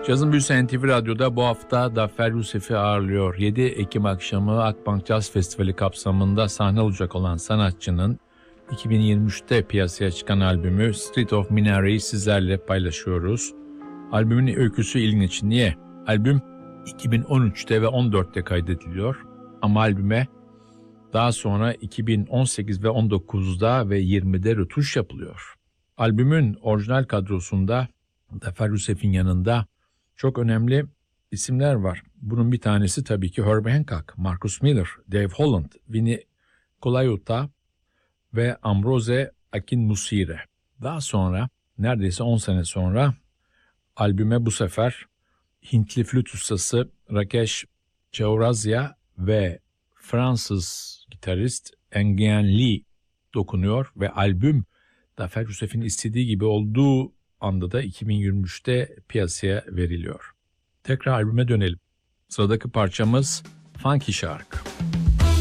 Cazın Büyüsü NTV Radyo'da bu hafta Zafer Yusef'i ağırlıyor. 7 Ekim akşamı Akbank Caz Festivali kapsamında sahne olacak olan sanatçının 2023'te piyasaya çıkan albümü Street of Minare'yi sizlerle paylaşıyoruz. Albümün öyküsü ilginç. Niye? Albüm 2013'te ve 14'te kaydediliyor ama albüme daha sonra 2018 ve 19'da ve 20'de rötuş yapılıyor. Albümün orijinal kadrosunda Zafer Yusef'in yanında çok önemli isimler var. Bunun bir tanesi tabii ki Herbie Hancock, Marcus Miller, Dave Holland, Vinnie Colaiuta ve Ambroise Akinmusire. Daha sonra neredeyse 10 sene sonra albüme bu sefer Hintli flüt ustası Rakesh Chaurasia ve Fransız gitarist Engin Lee dokunuyor ve albüm Zafer Yusef'in istediği gibi olduğu anda da 2023'te piyasaya veriliyor. Tekrar albüme dönelim. Sıradaki parçamız Funky Shark.